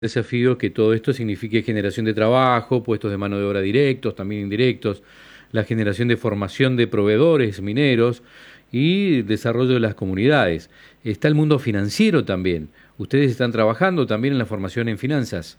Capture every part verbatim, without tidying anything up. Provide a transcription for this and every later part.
Desafío que todo esto signifique generación de trabajo, puestos de mano de obra directos, también indirectos, la generación de formación de proveedores mineros y desarrollo de las comunidades. Está el mundo financiero también. Ustedes están trabajando también en la formación en finanzas.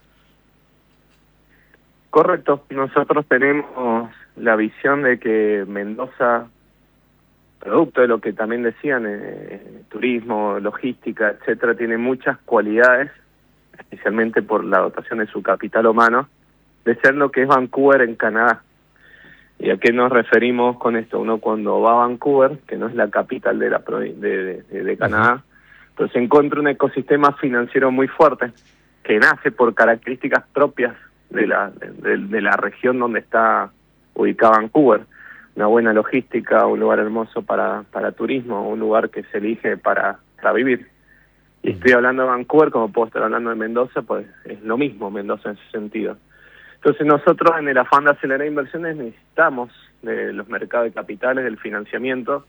Correcto, nosotros tenemos la visión de que Mendoza, producto de lo que también decían, eh, turismo, logística, etcétera, tiene muchas cualidades, especialmente por la dotación de su capital humano, de ser lo que es Vancouver en Canadá. ¿Y a qué nos referimos con esto? Uno cuando va a Vancouver, que no es la capital de la provi- de, de, de Canadá, pues se encuentra un ecosistema financiero muy fuerte, que nace por características propias de la, de, de la región donde está ubicada Vancouver. Una buena logística, un lugar hermoso para, para turismo, un lugar que se elige para, para vivir. Y estoy hablando de Vancouver, como puedo estar hablando de Mendoza, pues es lo mismo Mendoza en ese sentido. Entonces nosotros en el afán de acelerar inversiones necesitamos de los mercados de capitales, del financiamiento,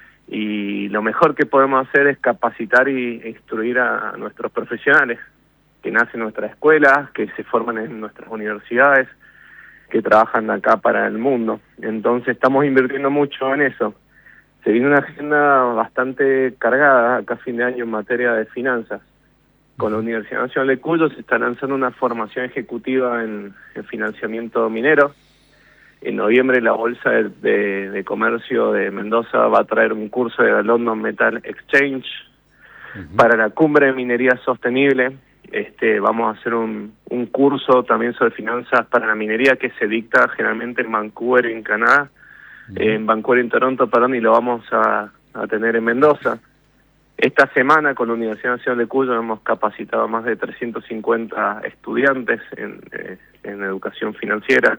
y lo mejor que podemos hacer es capacitar y instruir a nuestros profesionales que nacen en nuestras escuelas, que se forman en nuestras universidades, que trabajan acá para el mundo. Entonces estamos invirtiendo mucho en eso. Se viene una agenda bastante cargada acá a fin de año en materia de finanzas. Con la Universidad Nacional de Cuyo se está lanzando una formación ejecutiva en, en financiamiento minero. En noviembre la Bolsa de, de, de Comercio de Mendoza va a traer un curso de London Metal Exchange. Uh-huh. Para la cumbre de minería sostenible este, vamos a hacer un, un curso también sobre finanzas para la minería que se dicta generalmente en Vancouver, en Canadá, uh-huh. en Vancouver, en Toronto, perdón, y lo vamos a, a tener en Mendoza. Esta semana con la Universidad Nacional de Cuyo hemos capacitado a más de trescientos cincuenta estudiantes en, eh, en educación financiera.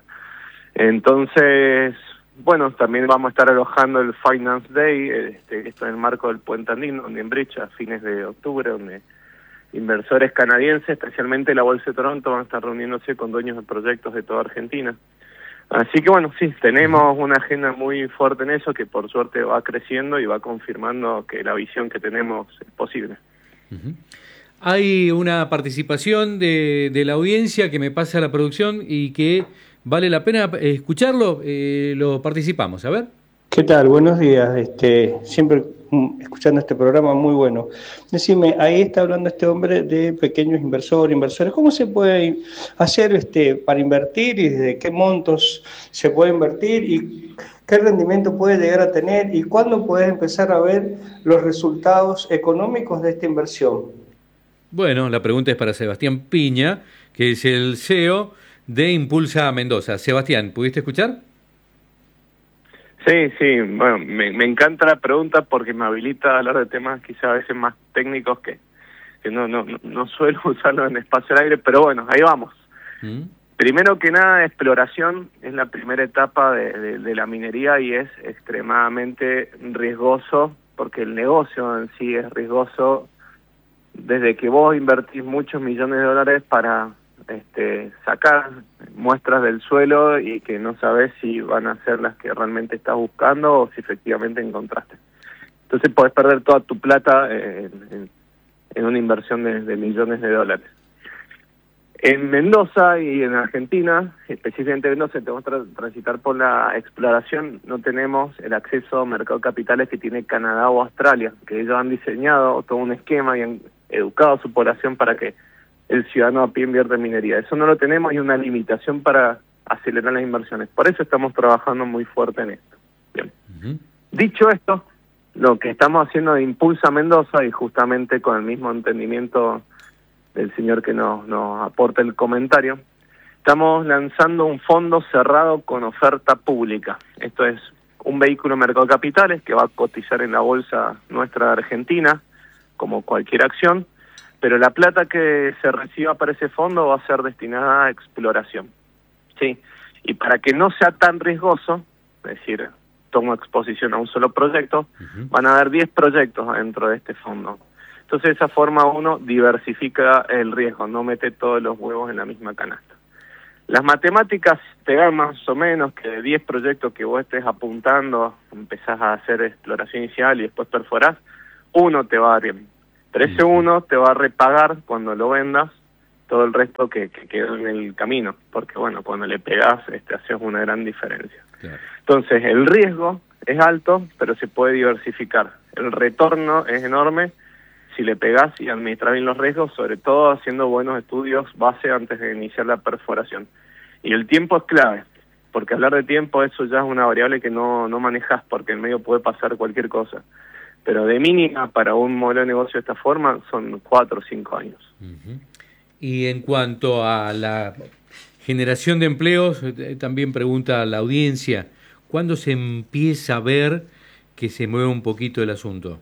Entonces, bueno, también vamos a estar alojando el Finance Day, este, esto en el marco del Puente Andino, donde en Bridge, a fines de octubre, donde inversores canadienses, especialmente la Bolsa de Toronto, van a estar reuniéndose con dueños de proyectos de toda Argentina. Así que bueno, sí, tenemos una agenda muy fuerte en eso que por suerte va creciendo y va confirmando que la visión que tenemos es posible. Uh-huh. Hay una participación de, de la audiencia que me pasa a la producción y que vale la pena escucharlo, eh, lo participamos, a ver. ¿Qué tal? Buenos días, este, siempre escuchando este programa muy bueno. Decime, ahí está hablando este hombre de pequeños inversores, inversores. ¿Cómo se puede hacer este para invertir y desde qué montos se puede invertir y qué rendimiento puede llegar a tener y cuándo puedes empezar a ver los resultados económicos de esta inversión? Bueno, la pregunta es para Sebastián Piña, que es el C E O de Impulsa Mendoza. Sebastián, ¿pudiste escuchar? Sí, sí, bueno, me, me encanta la pregunta porque me habilita a hablar de temas quizá a veces más técnicos que, que no, no, no suelo usarlo en espacio al aire, pero bueno, ahí vamos. ¿Mm? Primero que nada, exploración es la primera etapa de, de, de la minería y es extremadamente riesgoso porque el negocio en sí es riesgoso desde que vos invertís muchos millones de dólares para este, sacar muestras del suelo y que no sabes si van a ser las que realmente estás buscando o si efectivamente encontraste. Entonces podés perder toda tu plata en, en, en una inversión de, de millones de dólares. En Mendoza y en Argentina, específicamente en Mendoza, tenemos que tra- transitar por la exploración, no tenemos el acceso a mercado de capitales que tiene Canadá o Australia, que ellos han diseñado todo un esquema y han educado a su población para que el ciudadano a pie invierta en minería. Eso no lo tenemos y una limitación para acelerar las inversiones. Por eso estamos trabajando muy fuerte en esto. Bien. Uh-huh. Dicho esto, lo que estamos haciendo de Impulsa Mendoza y justamente con el mismo entendimiento del señor que nos, nos aporta el comentario, estamos lanzando un fondo cerrado con oferta pública. Esto es un vehículo de mercado de capitales que va a cotizar en la bolsa nuestra de Argentina, como cualquier acción, pero la plata que se reciba para ese fondo va a ser destinada a exploración. Sí, y para que no sea tan riesgoso, es decir, tomo exposición a un solo proyecto, uh-huh. van a haber diez proyectos dentro de este fondo. Entonces de esa forma uno diversifica el riesgo, no mete todos los huevos en la misma canasta. Las matemáticas te dan más o menos que de diez proyectos que vos estés apuntando, empezás a hacer exploración inicial y después perforás, uno te va a dar bien. Pero ese uno te va a repagar cuando lo vendas todo el resto que, que quedó en el camino, porque bueno, cuando le pegás, este, haces una gran diferencia. Claro. Entonces, el riesgo es alto, pero se puede diversificar. El retorno es enorme si le pegás y administras bien los riesgos, sobre todo haciendo buenos estudios base antes de iniciar la perforación. Y el tiempo es clave, porque hablar de tiempo, eso ya es una variable que no, no manejas, porque en medio puede pasar cualquier cosa. Pero de mínima, para un modelo de negocio de esta forma, son cuatro o cinco años. Uh-huh. Y en cuanto a la generación de empleos, eh, también pregunta la audiencia, ¿cuándo se empieza a ver que se mueve un poquito el asunto?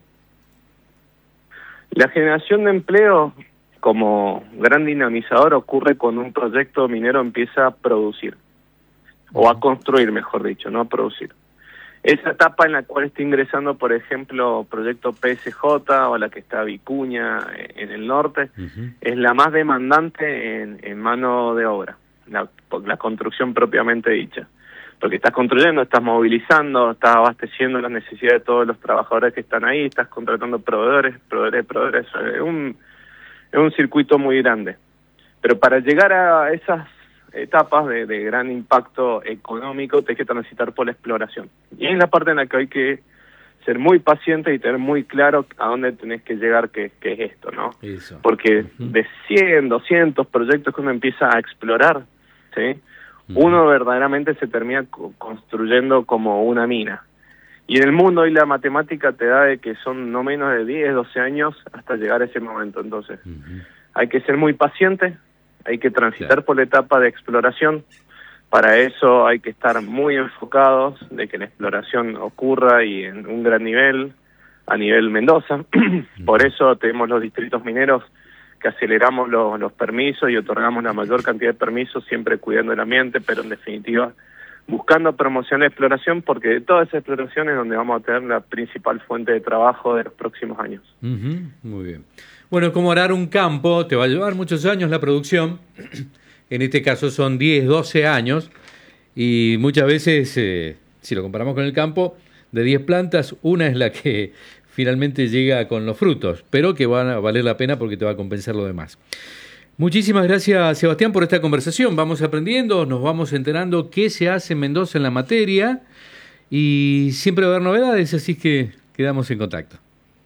La generación de empleo, como gran dinamizador, ocurre cuando un proyecto minero empieza a producir, o a construir, mejor dicho, no a producir. Esa etapa en la cual está ingresando, por ejemplo, proyecto P S J o la que está Vicuña en el norte, uh-huh. es la más demandante en, en mano de obra, la, la construcción propiamente dicha. Porque estás construyendo, estás movilizando, estás abasteciendo las necesidades de todos los trabajadores que están ahí, estás contratando proveedores, proveedores, proveedores. Es un, es un circuito muy grande. Pero para llegar a esas etapas de, de gran impacto económico, tienes que transitar por la exploración. Y es la parte en la que hay que ser muy paciente y tener muy claro a dónde tenés que llegar, que, que es esto, ¿no? Eso. Porque uh-huh. de cien, doscientos proyectos que uno empieza a explorar, ¿sí? Uno verdaderamente se termina co- construyendo como una mina. Y en el mundo hoy la matemática te da de que son no menos de diez, doce años hasta llegar a ese momento. Entonces, uh-huh. hay que ser muy paciente, hay que transitar claro. por la etapa de exploración. Para eso hay que estar muy enfocados de que la exploración ocurra y en un gran nivel, a nivel Mendoza. Uh-huh. Por eso tenemos los distritos mineros que aceleramos los, los permisos y otorgamos la mayor cantidad de permisos, siempre cuidando el ambiente, pero en definitiva buscando promoción de exploración, porque de toda esa exploración es donde vamos a tener la principal fuente de trabajo de los próximos años. Uh-huh, muy bien. Bueno, como arar un campo te va a llevar muchos años la producción, en este caso son diez, doce años, y muchas veces, eh, si lo comparamos con el campo, de diez plantas, una es la que finalmente llega con los frutos, pero que van a valer la pena porque te va a compensar lo demás. Muchísimas gracias, Sebastián, por esta conversación. Vamos aprendiendo, nos vamos enterando qué se hace en Mendoza en la materia y siempre va a haber novedades, así que quedamos en contacto.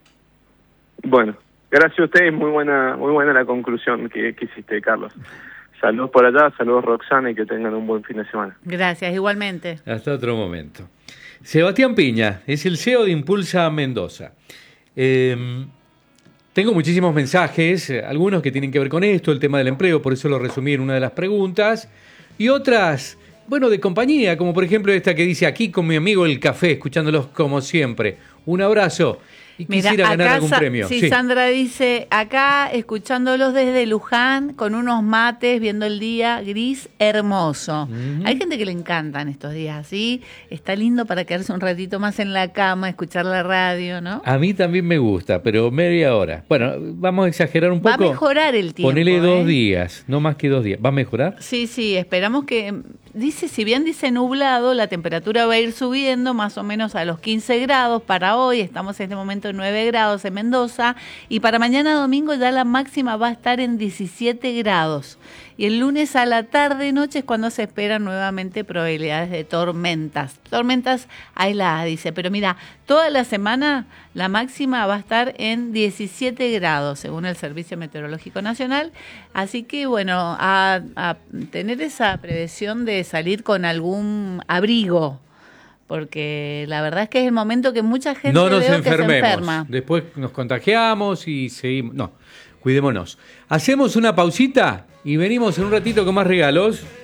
Bueno, gracias a ustedes, muy buena, muy buena la conclusión que, que hiciste, Carlos. Saludos por allá, saludos Roxana y que tengan un buen fin de semana. Gracias, igualmente. Hasta otro momento. Sebastián Piña es el C E O de Impulsa Mendoza. Eh, tengo muchísimos mensajes, algunos que tienen que ver con esto, el tema del empleo, por eso lo resumí en una de las preguntas, y otras, bueno, de compañía, como por ejemplo esta que dice aquí con mi amigo El Café, escuchándolos como siempre. Un abrazo. Y quisiera Mira, ganar acá, algún premio. Sí, sí, Sandra dice, acá escuchándolos desde Luján, con unos mates, viendo el día gris hermoso. Uh-huh. Hay gente que le encantan estos días así, está lindo para quedarse un ratito más en la cama, escuchar la radio, ¿no? A mí también me gusta, pero media hora. Bueno, vamos a exagerar un poco. Va a mejorar el tiempo. Ponele ¿eh? dos días, no más que dos días. ¿Va a mejorar? Sí, sí, esperamos que... Dice, si bien dice nublado, la temperatura va a ir subiendo más o menos a los quince grados para hoy. Estamos en este momento en nueve grados en Mendoza. Y para mañana domingo ya la máxima va a estar en diecisiete grados. Y el lunes a la tarde-noche es cuando se esperan nuevamente probabilidades de tormentas. Tormentas aisladas, dice. Pero mira, toda la semana la máxima va a estar en diecisiete grados, según el Servicio Meteorológico Nacional. Así que, bueno, a, a tener esa prevención de salir con algún abrigo, porque la verdad es que es el momento que mucha gente no nos veo enfermemos. Que se enferma. Después nos contagiamos y seguimos. No, cuidémonos. Hacemos una pausita y venimos en un ratito con más regalos.